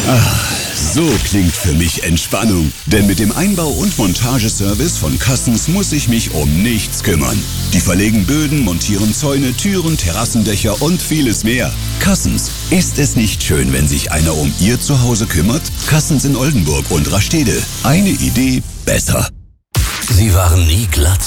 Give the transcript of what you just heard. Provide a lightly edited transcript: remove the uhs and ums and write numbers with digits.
So klingt für mich Entspannung. Denn mit dem Einbau- und Montageservice von Cassens muss ich mich um nichts kümmern. Die verlegen Böden, montieren Zäune, Türen, Terrassendächer und vieles mehr. Cassens, ist es nicht schön, wenn sich einer um Ihr Zuhause kümmert? Cassens in Oldenburg und Rastede. Eine Idee besser. Sie waren nie glatt,